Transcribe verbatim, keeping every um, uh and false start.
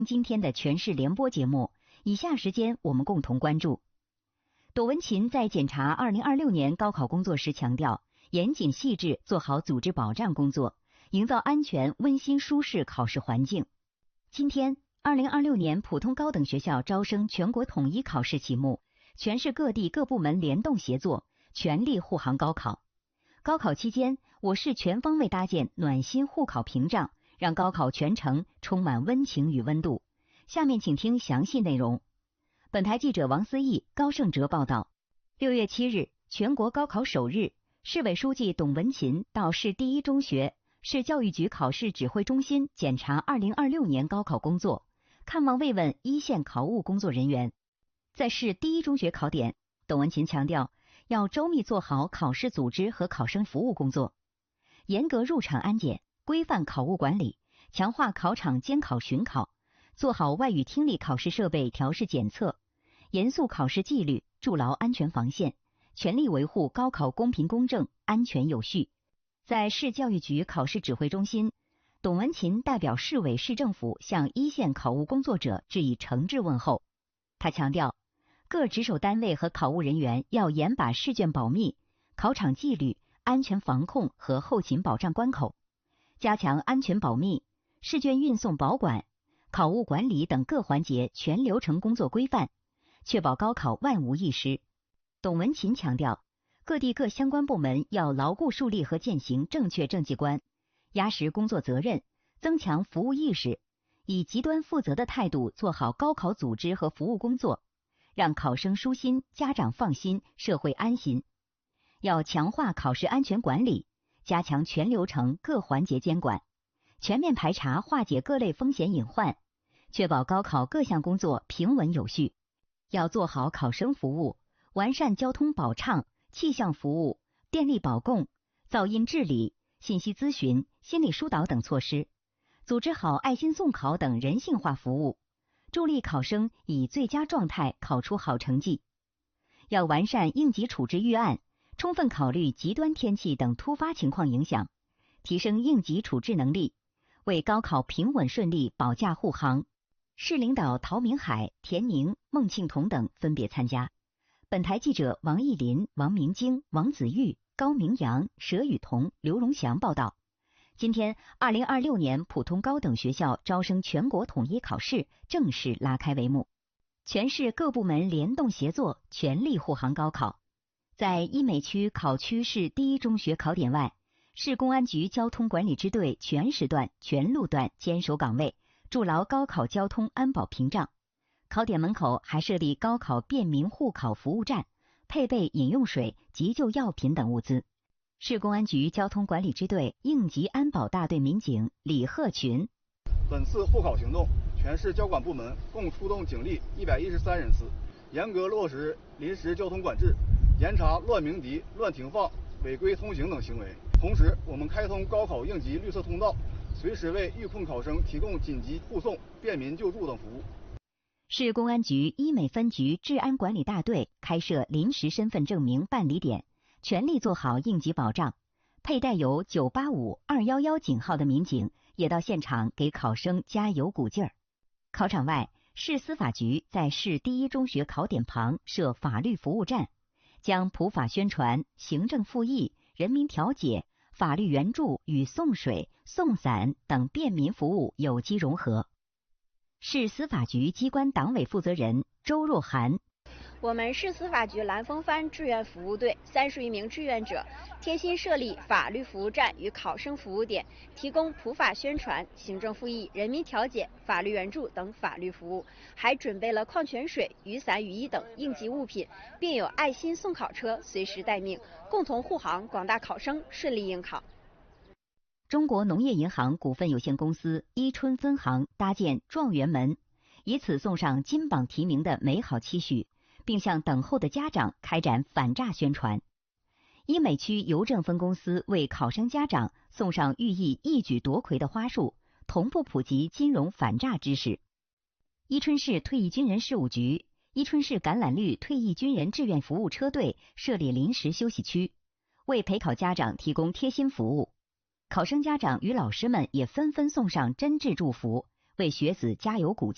今天的全市联播节目，以下时间我们共同关注。董文勤在检查二零二六年高考工作时强调，严谨细致做好组织保障工作，营造安全、温馨、舒适考试环境。今天，二零二六年普通高等学校招生全国统一考试启幕，全市各地各部门联动协作，全力护航高考。高考期间，我市全方位搭建暖心护考屏障，让高考全程充满温情与温度。下面请听详细内容。本台记者王思义、高胜哲报道。六月七日，全国高考首日，市委书记董文勤到市第一中学、市教育局考试指挥中心检查二零二六年高考工作，看望慰问一线考务工作人员。在市第一中学考点，董文勤强调，要周密做好考试组织和考生服务工作，严格入场安检，规范考务管理，强化考场监考巡考，做好外语听力考试设备调试检测，严肃考试纪律，筑牢安全防线，全力维护高考公平公正、安全有序。在市教育局考试指挥中心，董文勤代表市委市政府向一线考务工作者致以诚挚问候。他强调，各值守单位和考务人员要严把试卷保密、考场纪律、安全防控和后勤保障关口，加强安全保密、试卷运送保管、考务管理等各环节全流程工作规范，确保高考万无一失。董文勤强调，各地各相关部门要牢固树立和践行正确政绩观，压实工作责任，增强服务意识，以极端负责的态度做好高考组织和服务工作，让考生舒心、家长放心、社会安心。要强化考试安全管理，加强全流程各环节监管，全面排查化解各类风险隐患，确保高考各项工作平稳有序。要做好考生服务，完善交通保畅、气象服务、电力保供、噪音治理、信息咨询、心理疏导等措施，组织好爱心送考等人性化服务，助力考生以最佳状态考出好成绩。要完善应急处置预案，充分考虑极端天气等突发情况影响，提升应急处置能力，为高考平稳顺利保驾护航。市领导陶明海、田宁、孟庆彤等分别参加。本台记者王艺林、王明京、王子玉、高明阳、佘雨桐、刘荣祥报道。今天，二零二六年普通高等学校招生全国统一考试正式拉开帷幕，全市各部门联动协作，全力护航高考。在医美区考区市第一中学考点外，市公安局交通管理支队全时段、全路段坚守岗位，筑牢高考交通安保屏障。考点门口还设立高考便民护考服务站，配备饮用水、急救药品等物资。市公安局交通管理支队应急安保大队民警李鹤群： 本次护考行动，全市交管部门共出动警力一百一十三人次，严格落实临时交通管制，严查乱鸣笛、乱停放、违规通行等行为。同时，我们开通高考应急绿色通道，随时为遇困考生提供紧急护送、便民救助等服务。 市公安局医美分局治安管理大队开设临时身份证明办理点，全力做好应急保障。佩戴有九八五、二一一警号的民警也到现场给考生加油鼓劲儿。考场外，市司法局在市第一中学考点旁设法律服务站，将普法宣传、行政复议、人民调解、法律援助与送水、送伞等便民服务有机融合。市司法局机关党委负责人周若涵： 我们市司法局蓝风帆志愿服务队三十余名志愿者贴心设立法律服务站与考生服务点，提供普法宣传、行政复议、人民调解、法律援助等法律服务，还准备了矿泉水、雨伞、雨衣等应急物品，并有爱心送考车随时待命，共同护航广大考生顺利应考。 中国农业银行股份有限公司伊春分行搭建状元门，以此送上金榜题名的美好期许，并向等候的家长开展反诈宣传。医美区邮政分公司为考生家长送上寓意一举夺魁的花束，同步普及金融反诈知识。伊春市退役军人事务局、伊春市橄榄绿退役军人志愿服务车队设立临时休息区，为陪考家长提供贴心服务。考生家长与老师们也纷纷送上真挚祝福，为学子加油鼓劲。